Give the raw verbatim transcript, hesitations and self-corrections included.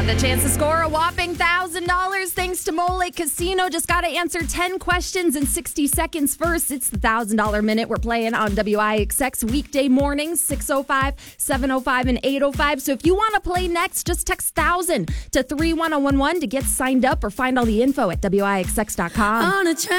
The chance to score a whopping one thousand dollars thanks to Mole Lake Casino. Just got to answer ten questions in sixty seconds first. It's the one thousand dollars minute. We're playing on W I X X weekday mornings, six oh five, seven oh five, and eight oh five. So if you want to play next, just text one thousand to three one oh one one to get signed up or find all the info at W I X X dot com. On a train.